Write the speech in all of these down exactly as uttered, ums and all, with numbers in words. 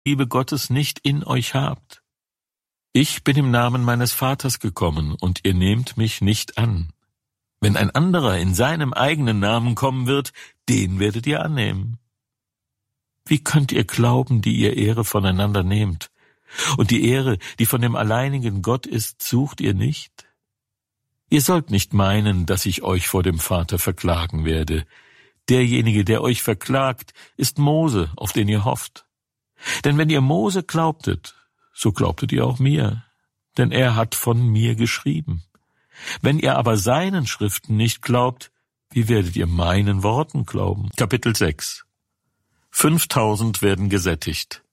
Liebe Gottes nicht in euch habt. Ich bin im Namen meines Vaters gekommen, und ihr nehmt mich nicht an. Wenn ein anderer in seinem eigenen Namen kommen wird, den werdet ihr annehmen. Wie könnt ihr glauben, die ihr Ehre voneinander nehmt? Und die Ehre, die von dem alleinigen Gott ist, sucht ihr nicht? Ihr sollt nicht meinen, dass ich euch vor dem Vater verklagen werde. Derjenige, der euch verklagt, ist Mose, auf den ihr hofft. Denn wenn ihr Mose glaubtet, so glaubtet ihr auch mir, denn er hat von mir geschrieben. Wenn ihr aber seinen Schriften nicht glaubt, wie werdet ihr meinen Worten glauben? Kapitel sechs. Fünftausend werden gesättigt.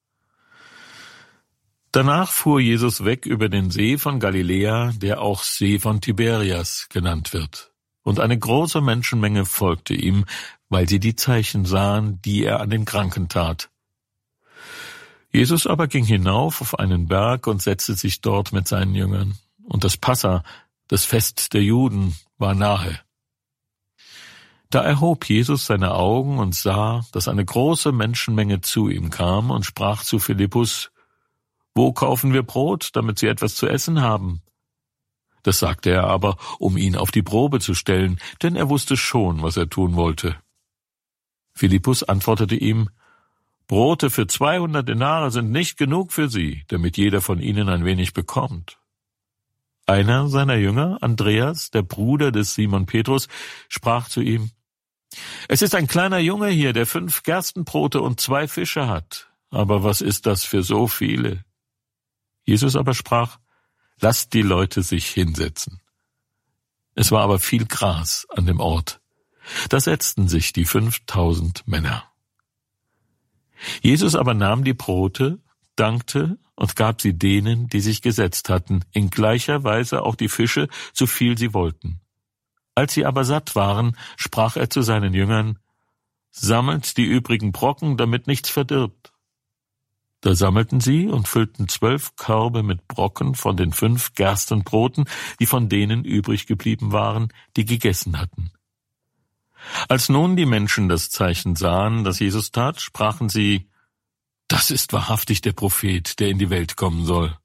Danach fuhr Jesus weg über den See von Galiläa, der auch See von Tiberias genannt wird. Und eine große Menschenmenge folgte ihm, weil sie die Zeichen sahen, die er an den Kranken tat. Jesus aber ging hinauf auf einen Berg und setzte sich dort mit seinen Jüngern. Und das Passa, das Fest der Juden, war nahe. Da erhob Jesus seine Augen und sah, dass eine große Menschenmenge zu ihm kam und sprach zu Philippus: Wo kaufen wir Brot, damit sie etwas zu essen haben? Das sagte er aber, um ihn auf die Probe zu stellen, denn er wusste schon, was er tun wollte. Philippus antwortete ihm: Brote für zweihundert Denare sind nicht genug für sie, damit jeder von ihnen ein wenig bekommt. Einer seiner Jünger, Andreas, der Bruder des Simon Petrus, sprach zu ihm: Es ist ein kleiner Junge hier, der fünf Gerstenbrote und zwei Fische hat. Aber was ist das für so viele? Jesus aber sprach: Lasst die Leute sich hinsetzen. Es war aber viel Gras an dem Ort. Da setzten sich die fünftausend Männer. Jesus aber nahm die Brote, dankte und gab sie denen, die sich gesetzt hatten, in gleicher Weise auch die Fische, so viel sie wollten. Als sie aber satt waren, sprach er zu seinen Jüngern: Sammelt die übrigen Brocken, damit nichts verdirbt. Da sammelten sie und füllten zwölf Körbe mit Brocken von den fünf Gerstenbroten, die von denen übrig geblieben waren, die gegessen hatten. Als nun die Menschen das Zeichen sahen, das Jesus tat, sprachen sie: Das ist wahrhaftig der Prophet, der in die Welt kommen soll.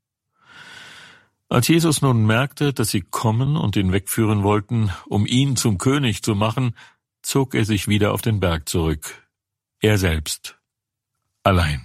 Als Jesus nun merkte, dass sie kommen und ihn wegführen wollten, um ihn zum König zu machen, zog er sich wieder auf den Berg zurück, er selbst, allein.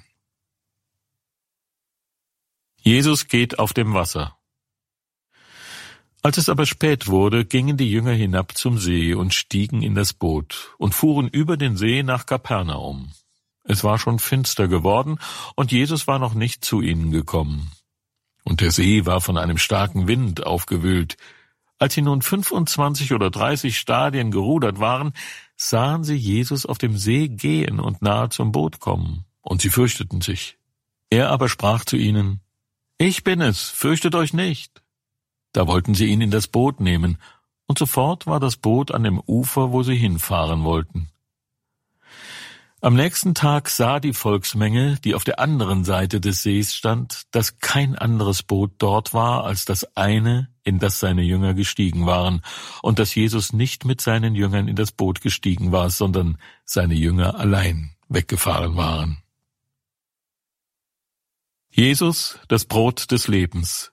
Jesus geht auf dem Wasser. Als es aber spät wurde, gingen die Jünger hinab zum See und stiegen in das Boot und fuhren über den See nach Kapernaum. Es war schon finster geworden, und Jesus war noch nicht zu ihnen gekommen. Und der See war von einem starken Wind aufgewühlt. Als sie nun fünfundzwanzig oder dreißig Stadien gerudert waren, sahen sie Jesus auf dem See gehen und nahe zum Boot kommen, und sie fürchteten sich. Er aber sprach zu ihnen: Ich bin es, fürchtet euch nicht. Da wollten sie ihn in das Boot nehmen, und sofort war das Boot an dem Ufer, wo sie hinfahren wollten. Am nächsten Tag sah die Volksmenge, die auf der anderen Seite des Sees stand, dass kein anderes Boot dort war als das eine, in das seine Jünger gestiegen waren, und dass Jesus nicht mit seinen Jüngern in das Boot gestiegen war, sondern seine Jünger allein weggefahren waren. Jesus, das Brot des Lebens.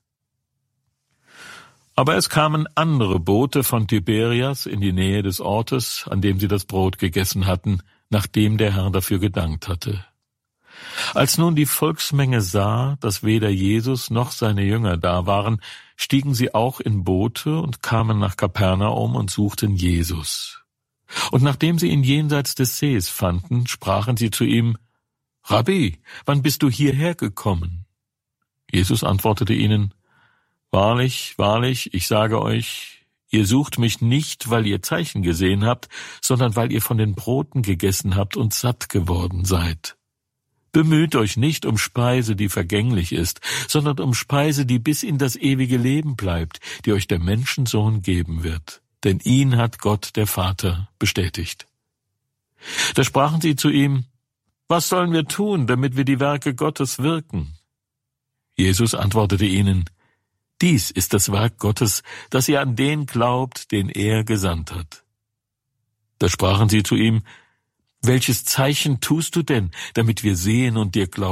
Aber es kamen andere Boote von Tiberias in die Nähe des Ortes, an dem sie das Brot gegessen hatten, nachdem der Herr dafür gedankt hatte. Als nun die Volksmenge sah, dass weder Jesus noch seine Jünger da waren, stiegen sie auch in Boote und kamen nach Kapernaum und suchten Jesus. Und nachdem sie ihn jenseits des Sees fanden, sprachen sie zu ihm: Rabbi, wann bist du hierher gekommen? Jesus antwortete ihnen: Wahrlich, wahrlich, ich sage euch, ihr sucht mich nicht, weil ihr Zeichen gesehen habt, sondern weil ihr von den Broten gegessen habt und satt geworden seid. Bemüht euch nicht um Speise, die vergänglich ist, sondern um Speise, die bis in das ewige Leben bleibt, die euch der Menschensohn geben wird. Denn ihn hat Gott, der Vater, bestätigt. Da sprachen sie zu ihm: Was sollen wir tun, damit wir die Werke Gottes wirken? Jesus antwortete ihnen: Dies ist das Werk Gottes, dass ihr an den glaubt, den er gesandt hat. Da sprachen sie zu ihm: Welches Zeichen tust du denn, damit wir sehen und dir glauben?